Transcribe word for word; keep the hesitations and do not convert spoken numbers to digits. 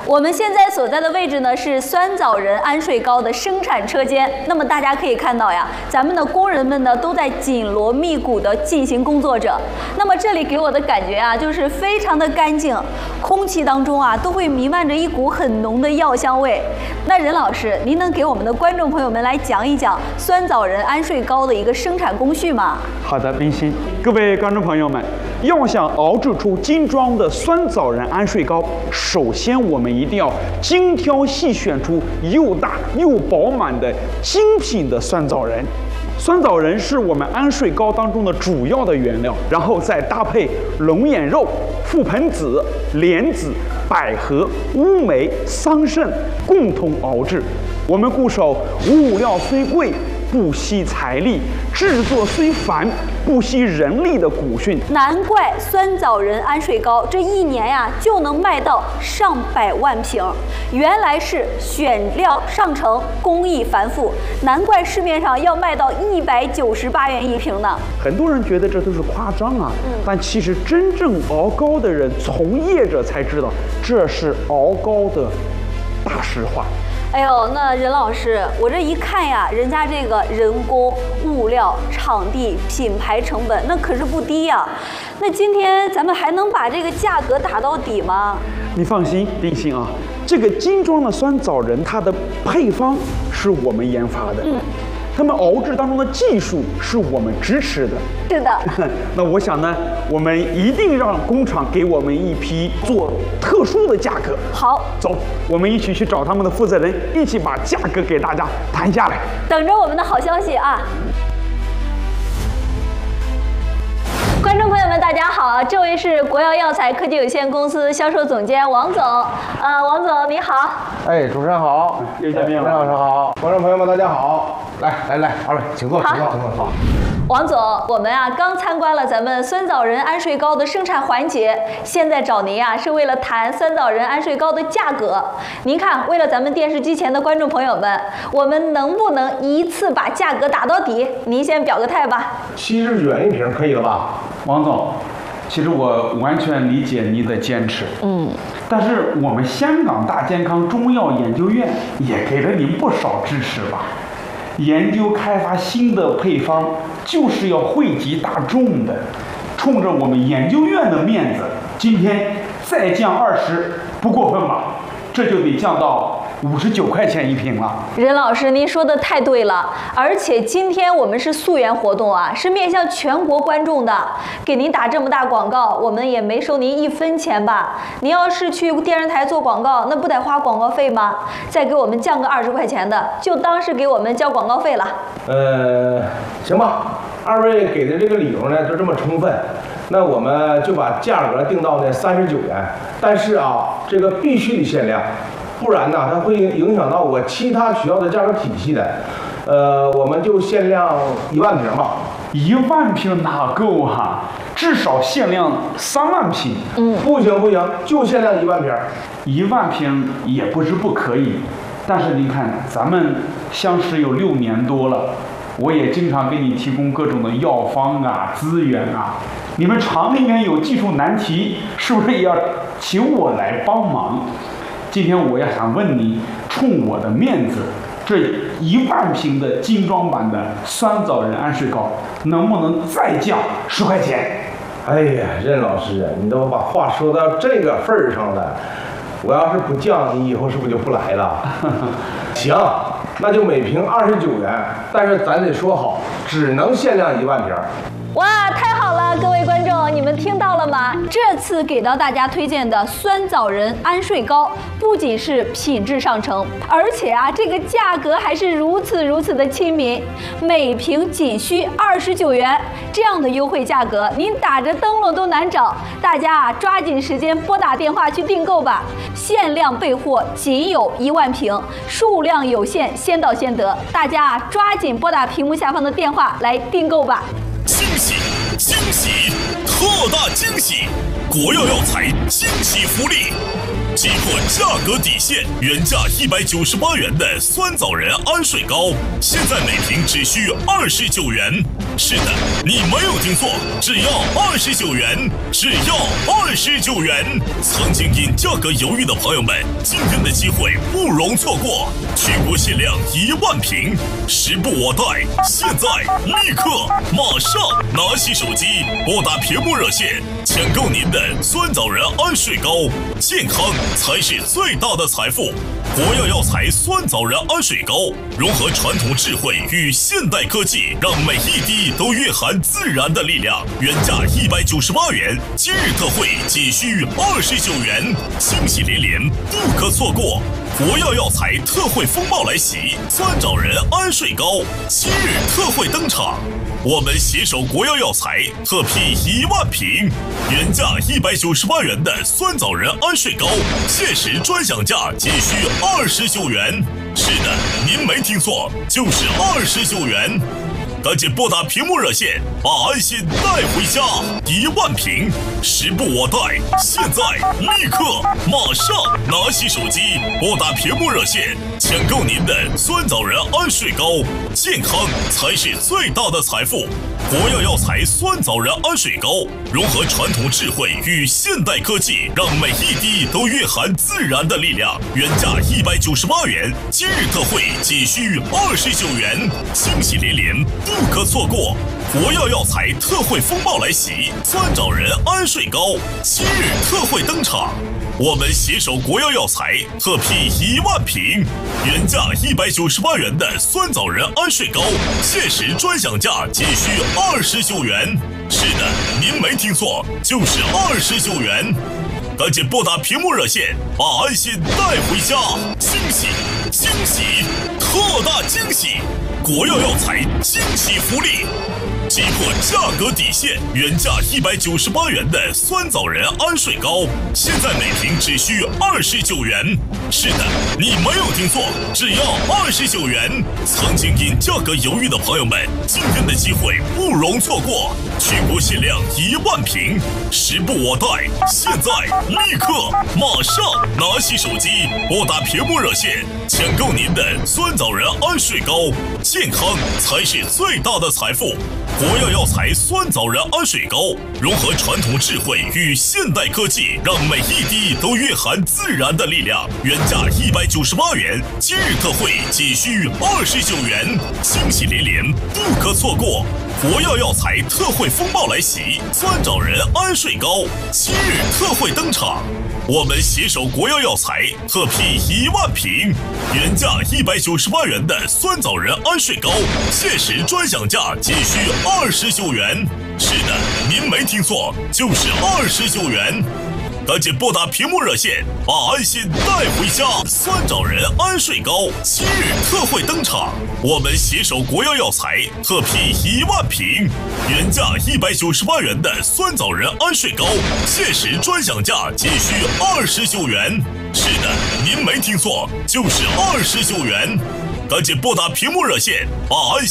我们现在所在的位置呢是酸枣仁安睡糕的生产车间。那么大家可以看到呀，咱们的工人们呢都在紧锣密鼓地进行工作着。那么这里给我的感觉啊，就是非常的干净，空气当中啊都会弥漫着一股很浓的药香味。那任老师，您能给我们的观众朋友们来讲一讲酸枣仁安睡糕的一个生产工序吗？ 好的，冰心，各位观众朋友们，要想熬制出精装的酸枣仁安睡糕，首先我们一定要精挑细选出又大又饱满的精品的酸枣仁。酸枣仁是我们安睡糕当中的主要的原料，然后再搭配龙眼肉、覆盆子、莲子、百合、乌梅、桑葚共同熬制。我们固守物料虽贵，不惜财力，制作虽繁，不惜人力的古训。 难怪酸枣仁安睡糕这一年呀就能卖到上百万瓶，原来是选料上乘，工艺繁复，难怪市面上要卖到一百九十八元一瓶呢。 很多人觉得这都是夸张啊， 嗯、 但其实真正熬糕的人、从业者才知道，这是熬糕的大实话。 哎呦，那任老师，我这一看呀，人家这个人工、物料、场地、品牌成本，那可是不低呀。那今天咱们还能把这个价格打到底吗？ 你放心，冰心啊，这个精装的酸枣仁，它的配方是我们研发的。嗯。他们熬制当中的技术是我们支持的。 是的。 那我想呢，我们一定让工厂给我们一批做特殊的价格。 好， 走，我们一起去找他们的负责人，一起把价格给大家谈下来。 等着我们的好消息啊！观众朋友们，大家好，这位是国药药材科技有限公司销售总监王总。呃，王总你好。 哎，主持人好， 又见面了。 任老师好，观众朋友们大家好。来来来，二位请坐，请坐，请坐。好。 王总，我们啊刚参观了咱们酸枣仁安睡糕的生产环节，现在找您啊是为了谈酸枣仁安睡糕的价格。您看，为了咱们电视机前的观众朋友们，我们能不能一次把价格打到底？您先表个态吧。 七十元一瓶可以了吧？ 王总，其实我完全理解您的坚持，嗯，但是我们香港大健康中药研究院也给了您不少支持吧？研究开发新的配方，就是要惠及大众的。冲着我们研究院的面子，今天再降二十，不过分吧？这就得降到五十九块钱一瓶了。 任老师，您说的太对了，而且今天我们是溯源活动啊，是面向全国观众的，给您打这么大广告，我们也没收您一分钱吧？您要是去电视台做广告，那不得花广告费吗？再给我们降个二十块钱的，就当是给我们交广告费了。 呃，行吧，二位给的这个理由呢，就这么充分。那我们就把价格定到呢三十九元，但是啊，这个必须得限量，不然呢，它会影响到我其他学校的价格体系的。呃，我们就限量一万瓶吧。 一万瓶哪够啊？至少限量三万瓶。 嗯，不行不行，就限量一万瓶。 一万瓶也不是不可以，但是您看，咱们相识有六年多了。我也经常给你提供各种的药方啊、资源啊。你们厂里面有技术难题，是不是也要请我来帮忙？今天我也想问你，冲我的面子，这一万瓶的精装版的酸枣仁安睡糕，能不能再降十块钱？ 哎呀，任老师，你都把话说到这个份儿上了，我要是不降，你以后是不是就不来了？行。那就每瓶二十九元，但是咱得说好，只能限量一万瓶。 哇，太好了，各位观众，你们听到了吗？这次给到大家推荐的酸枣仁安睡糕，不仅是品质上乘，而且啊，这个价格还是如此如此的亲民，每瓶仅需二十九元，这样的优惠价格，您打着灯笼都难找。大家啊，抓紧时间拨打电话去订购吧，限量备货，仅有一万瓶，数量有限，先到先得。大家啊，抓紧拨打屏幕下方的电话来订购吧。 惊喜惊喜特大惊喜！国药药材惊喜福利，击破价格底线，原价一百九十八元的酸枣仁安睡糕，现在每瓶只需二十九元。 是的，你没有听错，只要二十九元，只要二十九元。曾经因价格犹豫的朋友们，今天的机会不容错过，全国限量一万瓶，时不我待，现在立刻马上拿起手机，拨打屏幕热线，抢购您的酸枣仁安睡膏。健康才是最大的财富。国药药材酸枣仁安睡膏，融合传统智慧与现代科技，让每一滴都蕴含自然的力量。原价一百九十八元，今日特惠仅需二十九元，惊喜连连，不可错过。国药药材特惠风暴来袭，酸枣仁安睡膏今日特惠登场。我们携手国药药材特批一万瓶，原价一百九十八元的酸枣仁安睡膏，限时专享价仅需二十九元。是的，您没听错，就是二十九元。赶紧拨打屏幕热线，把安心带回家。一万瓶，时不我待，现在立刻马上拿起手机，拨打屏幕热线，抢购您的酸枣仁安睡膏。健康才是最大的财富。国药药材酸枣仁安睡膏，融合传统智慧与现代科技，让每一滴都蕴含自然的力量。原价一百九十八元，今日特惠仅需二十九元，惊喜连连，不可错过。国药药材特惠风暴来袭，酸枣仁安睡膏今日特惠登场。我们携手国药药材特批一万瓶，原价一百九十八元的酸枣仁安睡膏，限时专享价仅需二十九元。是的，您没听错，就是二十九元。赶紧拨打屏幕热线，把安心带回家。惊喜，惊喜，特大惊喜！国药药材惊喜福利，击破价格底线，原价一百九十八元的酸枣仁安睡膏，现在每瓶只需二十九元。是的，你没有听错，只要二十九元。曾经因价格犹豫的朋友们，今天的机会不容错过，全国限量一万瓶，时不我待，现在立刻马上拿起手机，拨打屏幕热线，抢购您的酸枣仁安睡膏。健康才是最大的财富。国药药材酸枣仁安睡膏，融合传统智慧与现代科技，让每一滴都蕴含自然的力量。原价一百九十八元，今日特惠仅需二十九元，惊喜连连，不可错过。国药药材特惠风暴来袭，酸枣仁安睡膏今日特惠登场。我们携手国药药材特批一万瓶，原价一百九十八元的酸枣仁安睡膏，限时专享价仅需二十九元。是的，您没听错，就是二十九元。赶紧拨打屏幕热线，把安心带回家。酸枣仁安睡膏今日特惠登场，我们携手国药药材特批一万瓶，原价一百九十八元的酸枣仁安睡膏，限时专享价仅需二十九元。是的，您没听错，就是二十九元。赶紧拨打屏幕热线，把安心